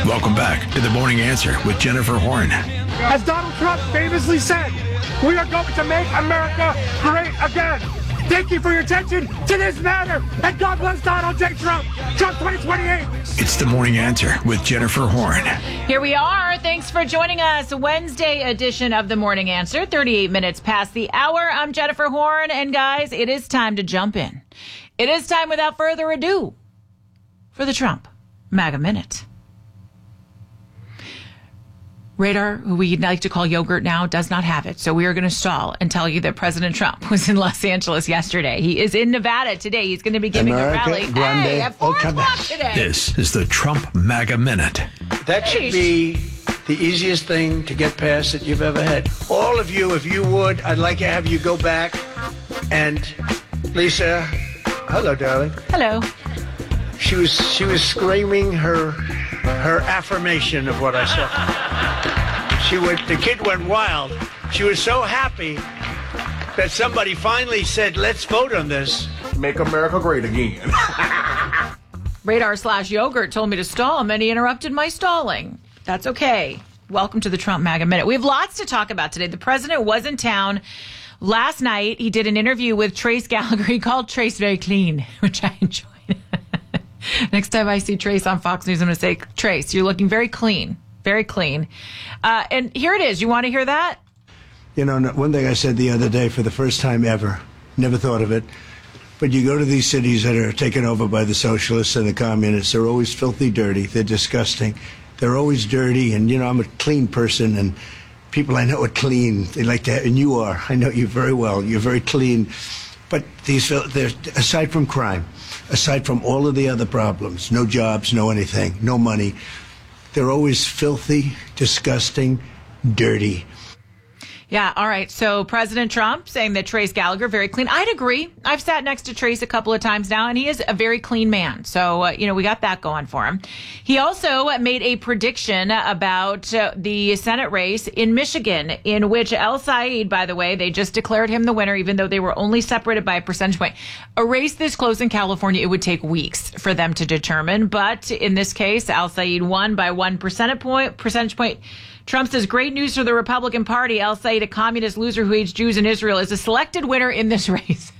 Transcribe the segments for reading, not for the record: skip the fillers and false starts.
Welcome back to The Morning Answer with Jennifer Horn. As Donald Trump famously said, we are going to make America great again. Thank you for your attention to this matter, and God bless Donald J. Trump. Trump 2028. It's The Morning Answer with Jennifer Horn. Here we are. Thanks for joining us. Wednesday edition of The Morning Answer, 38 minutes past the hour. I'm Jennifer Horn, and guys, it is time to jump in. It is time, without further ado, for the Trump MAGA Minute. Radar, who we like to call Yogurt now, does not have it. So we are going to stall and tell you that President Trump was in Los Angeles yesterday. He is in Nevada today. He's going to be giving a rally at 4 o'clock today. This is the Trump MAGA Minute. That should be the easiest thing to get past that you've ever had. All of you, if you would, I'd like to have you go back. And Lisa, hello, darling. Hello. She was screaming her affirmation of what I saw. The kid went wild. She was so happy that somebody finally said, let's vote on this. Make America great again. Radar/Yogurt told me to stall, and then he interrupted my stalling. That's okay. Welcome to the Trump MAGA Minute. We have lots to talk about today. The president was in town last night. He did an interview with Trace Gallagher. He called Trace very clean, which I enjoyed. Next time I see Trace on Fox News, I'm going to say, Trace, you're looking very clean. Very clean. And here it is. You want to hear that? You know, one thing I said the other day for the first time ever, never thought of it, but you go to these cities that are taken over by the socialists and the communists, they're always filthy dirty. They're disgusting. They're always dirty. And, you know, I'm a clean person, and people I know are clean. They like to, and you are. I know you very well. You're very clean. But they're, aside from crime, aside from all of the other problems, no jobs, no anything, no money, they're always filthy, disgusting, dirty. Yeah, all right. So President Trump saying that Trace Gallagher, very clean. I'd agree. I've sat next to Trace a couple of times now, and he is a very clean man. So, we got that going for him. He also made a prediction about the Senate race in Michigan, in which El Said, by the way, they just declared him the winner, even though they were only separated by a percentage point. A race this close in California, it would take weeks for them to determine. But in this case, El Said won by 1 percentage point. Trump says, great news for the Republican Party. El Said, a communist loser who hates Jews in Israel, is a selected winner in this race.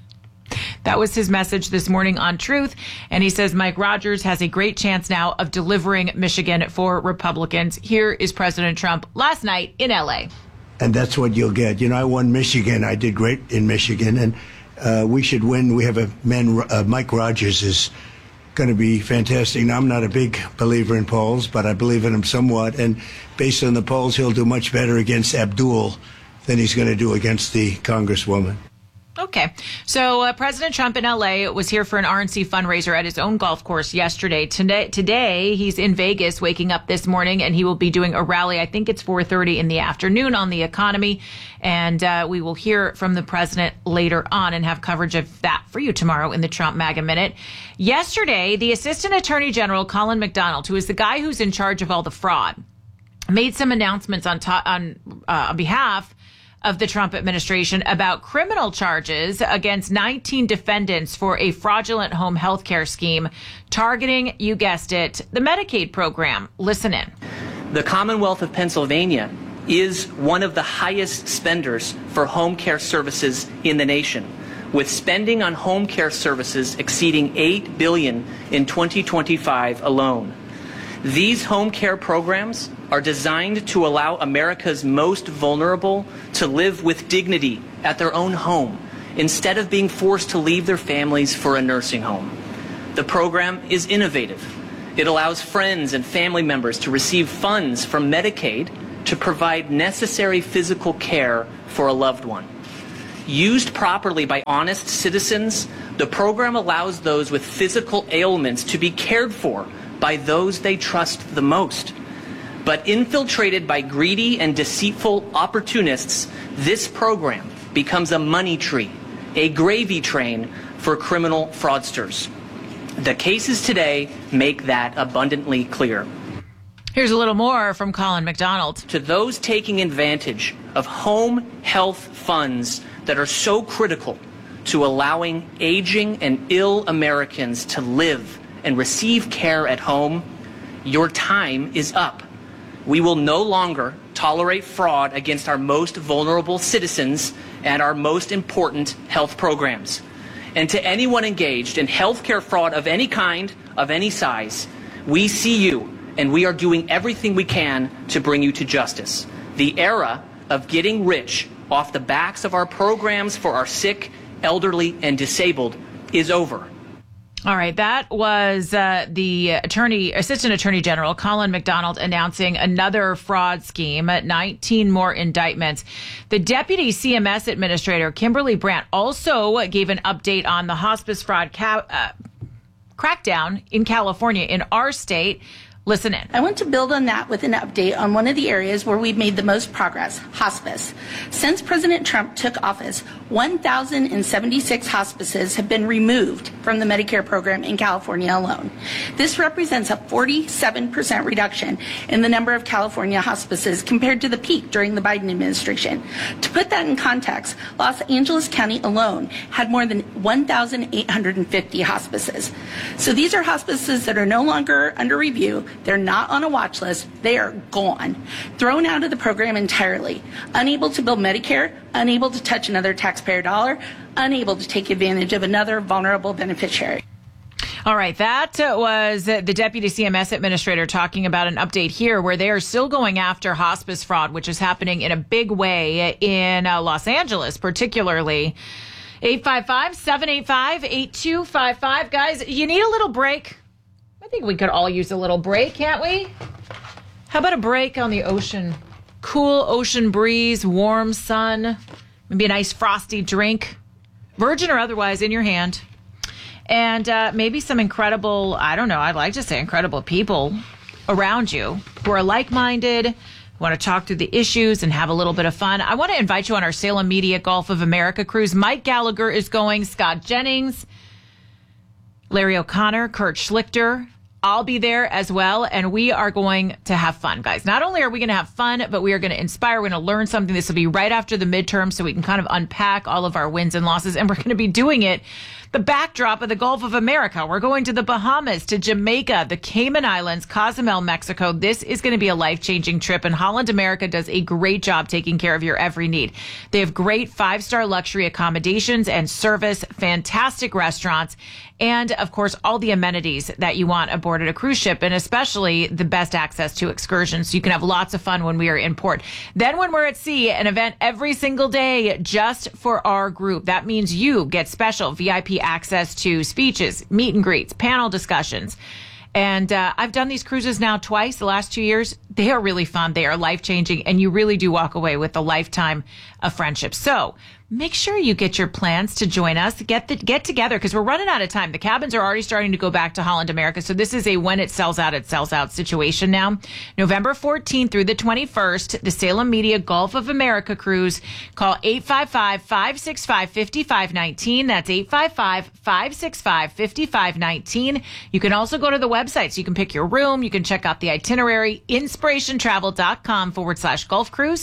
That was his message this morning on Truth. And he says Mike Rogers has a great chance now of delivering Michigan for Republicans. Here is President Trump last night in L.A. And that's what you'll get. You know, I won Michigan. I did great in Michigan. And we should win. We have a man, Mike Rogers is going to be fantastic. Now, I'm not a big believer in polls, but I believe in him somewhat. And based on the polls, he'll do much better against Abdul than he's going to do against the Congresswoman. Okay. So President Trump in L.A. was here for an RNC fundraiser at his own golf course yesterday. Today, he's in Vegas, waking up this morning, and he will be doing a rally. I think it's 4:30 in the afternoon on the economy. And we will hear from the president later on and have coverage of that for you tomorrow in the Trump MAGA Minute. Yesterday, the Assistant Attorney General, Colin McDonald, who is the guy who's in charge of all the fraud, made some announcements on behalf of the Trump administration about criminal charges against 19 defendants for a fraudulent home health care scheme targeting, you guessed it, the Medicaid program. Listen in. The Commonwealth of Pennsylvania is one of the highest spenders for home care services in the nation, with spending on home care services exceeding $8 billion in 2025 alone. These home care programs are designed to allow America's most vulnerable to live with dignity at their own home instead of being forced to leave their families for a nursing home. The program is innovative. It allows friends and family members to receive funds from Medicaid to provide necessary physical care for a loved one. Used properly by honest citizens, the program allows those with physical ailments to be cared for by those they trust the most. But infiltrated by greedy and deceitful opportunists, this program becomes a money tree, a gravy train for criminal fraudsters. The cases today make that abundantly clear. Here's a little more from Colin McDonald. To those taking advantage of home health funds that are so critical to allowing aging and ill Americans to live and receive care at home, your time is up. We will no longer tolerate fraud against our most vulnerable citizens and our most important health programs. And to anyone engaged in healthcare fraud of any kind, of any size, we see you, and we are doing everything we can to bring you to justice. The era of getting rich off the backs of our programs for our sick, elderly, and disabled is over. All right, that was the Assistant Attorney General Colin McDonald announcing another fraud scheme, 19 more indictments. The Deputy CMS Administrator, Kimberly Brandt, also gave an update on the hospice fraud crackdown in California, in our state. Listen in. I want to build on that with an update on one of the areas where we've made the most progress, hospice. Since President Trump took office, 1,076 hospices have been removed from the Medicare program in California alone. This represents a 47% reduction in the number of California hospices compared to the peak during the Biden administration. To put that in context, Los Angeles County alone had more than 1,850 hospices. So these are hospices that are no longer under review. They're not on a watch list. They are gone, thrown out of the program entirely, unable to bill Medicare, unable to touch another taxpayer dollar, unable to take advantage of another vulnerable beneficiary. All right, that was the Deputy CMS Administrator talking about an update here where they are still going after hospice fraud, which is happening in a big way in Los Angeles, particularly. 855-785-8255. Guys, you need a little break. I think we could all use a little break, can't we? How about a break on the ocean? Cool ocean breeze, warm sun, maybe a nice frosty drink, virgin or otherwise, in your hand. And maybe some incredible, I'd like to say incredible people around you who are like-minded, want to talk through the issues and have a little bit of fun. I want to invite you on our Salem Media Gulf of America cruise. Mike Gallagher is going, Scott Jennings, Larry O'Connor, Kurt Schlichter. I'll be there as well, and we are going to have fun, guys. Not only are we going to have fun, but we are going to inspire. We're going to learn something. This will be right after the midterm, so we can kind of unpack all of our wins and losses, and we're going to be doing it the backdrop of the Gulf of America. We're going to the Bahamas, to Jamaica, the Cayman Islands, Cozumel, Mexico. This is going to be a life-changing trip, and Holland America does a great job taking care of your every need. They have great 5-star luxury accommodations and service, fantastic restaurants, and, of course, all the amenities that you want aboard a cruise ship, and especially the best access to excursions. So you can have lots of fun when we are in port. Then when we're at sea, an event every single day just for our group. That means you get special VIP access to speeches, meet and greets, panel discussions. And I've done these cruises now twice the last 2 years. They are really fun. They are life-changing, and you really do walk away with a lifetime of friendship. So make sure you get your plans to join us. Get together, because we're running out of time. The cabins are already starting to go back to Holland America. So this is a when it sells out situation now. November 14th through the 21st, the Salem Media Gulf of America cruise. Call 855-565-5519. That's 855-565-5519. You can also go to the website so you can pick your room. You can check out the itinerary, inspirationtravel.com/Gulf Cruise.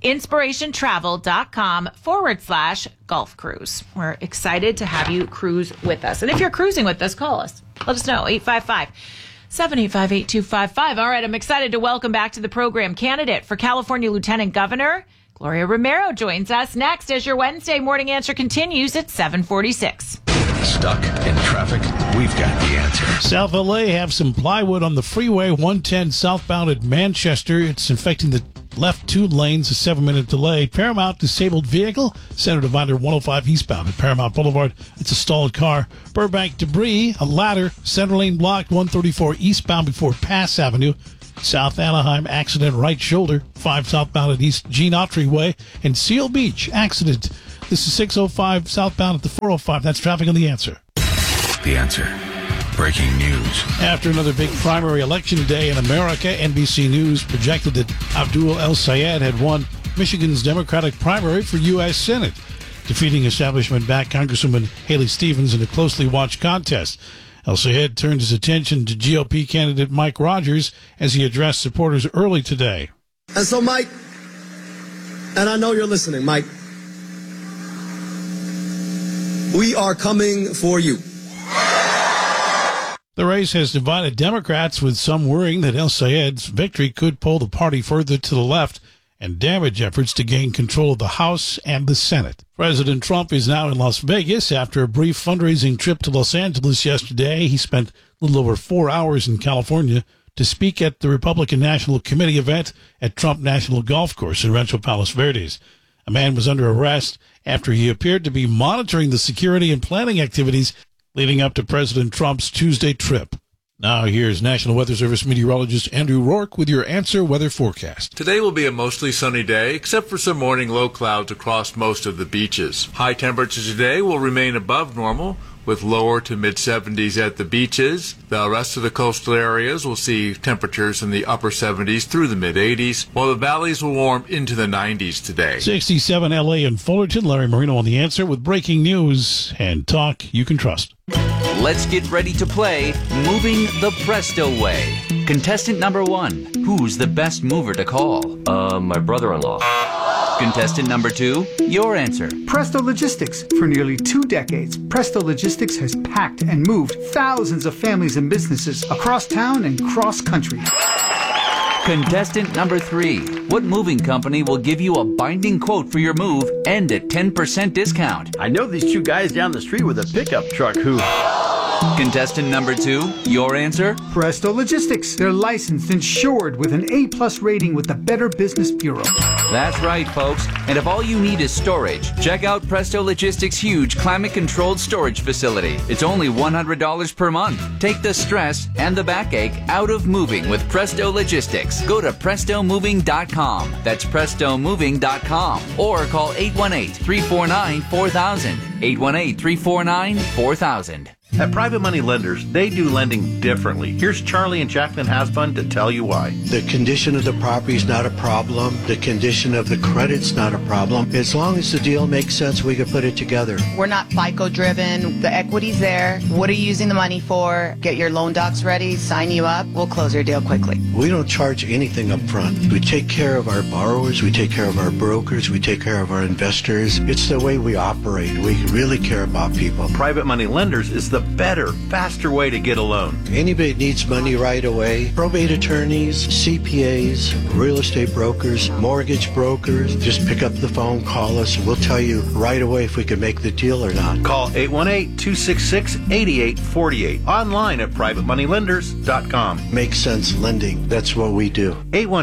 inspirationtravel.com/Gulf Cruise. We're excited to have you cruise with us. And if you're cruising with us, call us. Let us know. 855-785-8255. All right, I'm excited to welcome back to the program candidate for California Lieutenant Governor. Gloria Romero joins us next as your Wednesday morning answer continues at 7:46. Stuck in traffic? We've got the answer. South LA have some plywood on the freeway 110 southbound at Manchester. It's infecting the left 2 lanes, a 7-minute delay. Paramount disabled vehicle, center divider 105 eastbound at Paramount Boulevard. It's a stalled car. Burbank debris, a ladder, center lane blocked 134 eastbound before Pass Avenue. South Anaheim accident, right shoulder, 5 southbound at East Gene Autry Way. And Seal Beach accident. This is 605 southbound at the 405. That's traffic on The Answer. The Answer. Breaking news. After another big primary election day in America, NBC News projected that Abdul El Sayed had won Michigan's Democratic primary for U.S. Senate, defeating establishment-backed Congresswoman Haley Stevens in a closely watched contest. El Sayed turned his attention to GOP candidate Mike Rogers as he addressed supporters early today. And so, Mike, and I know you're listening, Mike, we are coming for you. The race has divided Democrats, with some worrying that El Sayed's victory could pull the party further to the left and damage efforts to gain control of the House and the Senate. President Trump is now in Las Vegas after a brief fundraising trip to Los Angeles yesterday. He spent a little over 4 hours in California to speak at the Republican National Committee event at Trump National Golf Course in Rancho Palos Verdes. A man was under arrest after he appeared to be monitoring the security and planning activities leading up to President Trump's Tuesday trip. Now here's National Weather Service meteorologist Andrew Rourke with your Answer Weather Forecast. Today will be a mostly sunny day, except for some morning low clouds across most of the beaches. High temperatures today will remain above normal, with lower to mid-70s at the beaches. The rest of the coastal areas will see temperatures in the upper 70s through the mid-80s, while the valleys will warm into the 90s today. 67 L.A. and Fullerton. Larry Marino on The Answer with breaking news and talk you can trust. Let's get ready to play Moving the Presto Way. Contestant number 1, who's the best mover to call? My brother-in-law. Contestant number 2, your answer. Presto Logistics. For nearly 2 decades, Presto Logistics has packed and moved thousands of families and businesses across town and cross country. Contestant number 3, what moving company will give you a binding quote for your move and a 10% discount? I know these 2 guys down the street with a pickup truck who... Contestant number 2, your answer? Presto Logistics. They're licensed, insured with an A+ rating with the Better Business Bureau. That's right, folks. And if all you need is storage, check out Presto Logistics' huge climate-controlled storage facility. It's only $100 per month. Take the stress and the backache out of moving with Presto Logistics. Go to PrestoMoving.com. That's PrestoMoving.com. Or call 818-349-4000. 818-349-4000. At Private Money Lenders, they do lending differently. Here's Charlie and Jacqueline Hasbun to tell you why. The condition of the property is not a problem. The condition of the credit's not a problem. As long as the deal makes sense, we can put it together. We're not FICO driven. The equity's there. What are you using the money for? Get your loan docs ready, sign you up. We'll close your deal quickly. We don't charge anything up front. We take care of our borrowers. We take care of our brokers. We take care of our investors. It's the way we operate. We really care about people. Private Money Lenders is the better, faster way to get a loan. Anybody needs money right away. Probate attorneys, CPAs, real estate brokers, mortgage brokers. Just pick up the phone, call us, and we'll tell you right away if we can make the deal or not. Call 818-266-8848. Online at privatemoneylenders.com. Makes sense lending. That's what we do.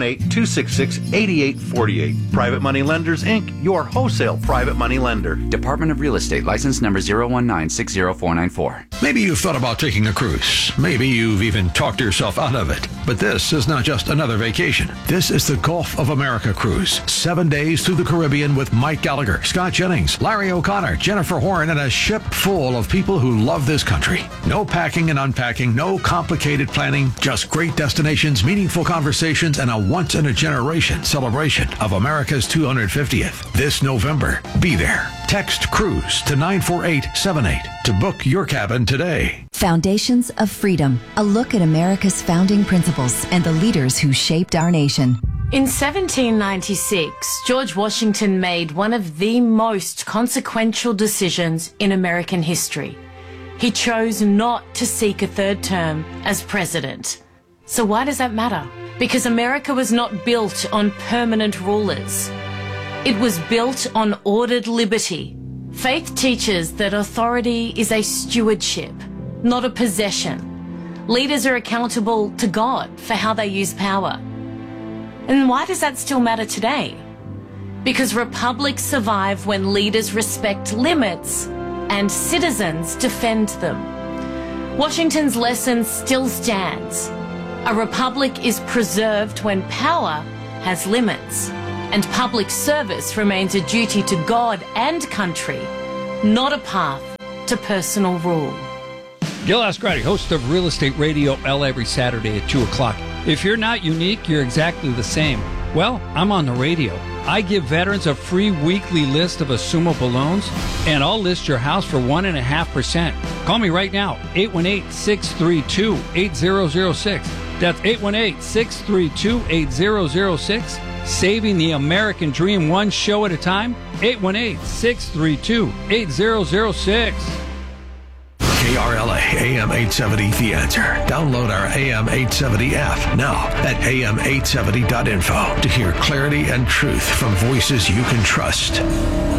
818-266-8848. Private Money Lenders, Inc., your wholesale private money lender. Department of Real Estate, license number 019-60494. Maybe you've thought about taking a cruise. Maybe you've even talked yourself out of it. But this is not just another vacation. This is the Gulf of America cruise. 7 days through the Caribbean with Mike Gallagher, Scott Jennings, Larry O'Connor, Jennifer Horn, and a ship full of people who love this country. No packing and unpacking, no complicated planning, just great destinations, meaningful conversations, and a once-in-a-generation celebration of America's 250th. This November, be there. Text CRUISE to 94878 to book your cabin today. Foundations of Freedom, a look at America's founding principles and the leaders who shaped our nation. In 1796, George Washington made one of the most consequential decisions in American history. He chose not to seek a third term as president. So why does that matter? Because America was not built on permanent rulers. It was built on ordered liberty. Faith teaches that authority is a stewardship, not a possession. Leaders are accountable to God for how they use power. And why does that still matter today? Because republics survive when leaders respect limits and citizens defend them. Washington's lesson still stands. A republic is preserved when power has limits. And public service remains a duty to God and country, not a path to personal rule. Gil Ascarati, host of Real Estate Radio L every Saturday at 2 o'clock. If you're not unique, you're exactly the same. Well, I'm on the radio. I give veterans a free weekly list of assumable loans, and I'll list your house for 1.5%. Call me right now, 818-632-8006. That's 818-632-8006. Saving the American dream one show at a time. 818-632-8006. KRLA AM 870 The Answer. Download our AM 870 app now at am870.info to hear clarity and truth from voices you can trust.